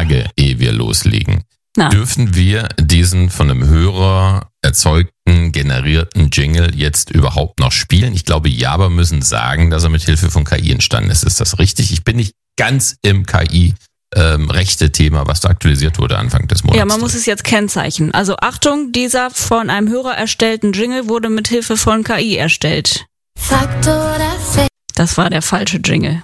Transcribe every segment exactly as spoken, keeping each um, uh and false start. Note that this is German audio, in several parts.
Frage, ehe wir loslegen. Na. Dürfen wir diesen von einem Hörer erzeugten, generierten Jingle jetzt überhaupt noch spielen? Ich glaube, ja, aber müssen sagen, dass er mit Hilfe von K I entstanden ist. Ist das richtig? Ich bin nicht ganz im K I ähm, rechte Thema, was da aktualisiert wurde Anfang des Monats. Ja, man muss es jetzt kennzeichnen. Also Achtung, dieser von einem Hörer erstellten Jingle wurde mit Hilfe von K I erstellt. Fakt oder Fake? Das war der falsche Jingle.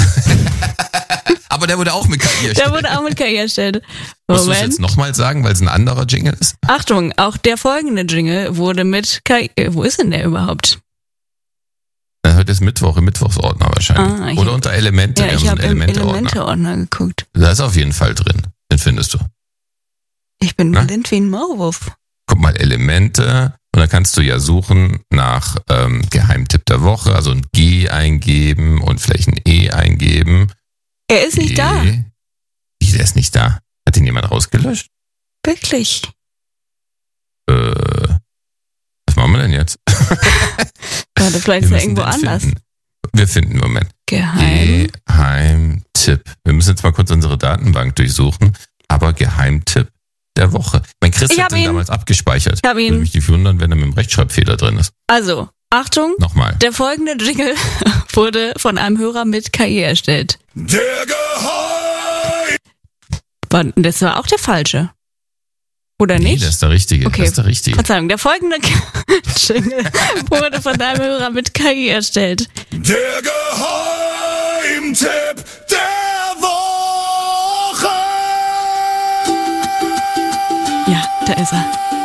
Aber der wurde auch mit K I erstellt. Der wurde auch mit K I erstellt. Musst du es Moment. jetzt nochmal sagen, weil es ein anderer Jingle ist? Achtung, auch der folgende Jingle wurde mit K I... Äh, wo ist denn der überhaupt? Na, heute ist Mittwoch, im Mittwochsordner wahrscheinlich. Ah, ich Oder hab- unter Elemente. Ja, Wir ich haben habe so einen im Elemente-Ordner. Elemente-Ordner geguckt. Da ist auf jeden Fall drin. Den findest du. Ich bin Na? blind wie ein Maulwurf. Guck mal, Elemente. Und dann kannst du ja suchen nach ähm, Geheimtipp der Woche. Also ein G eingeben und vielleicht ein E eingeben. Er ist nicht E. da. Wie, der ist nicht da? Hat ihn jemand rausgelöscht? Wirklich. Äh, was machen wir denn jetzt? Warte, vielleicht Wir ist er müssen irgendwo den anders. Finden. Wir finden, Moment. Geheim. Geheimtipp. Wir müssen jetzt mal kurz unsere Datenbank durchsuchen. Aber Geheimtipp der Woche. Mein Chris Ich hat hab den ihn. damals abgespeichert. Ich hab ihn. Würde mich nicht wundern, wenn er mit einem Rechtschreibfehler drin ist. Also, Achtung, Nochmal. der folgende Jingle wurde von einem Hörer mit K I erstellt. Der Geheim! War- Das war auch der falsche. Oder Nee, nicht? das ist der richtige. Okay. Das ist der richtige. Verzeihung, der folgende Jingle wurde von einem Hörer mit K I erstellt. Der Geheimtipp der Woche! Ja, da ist er.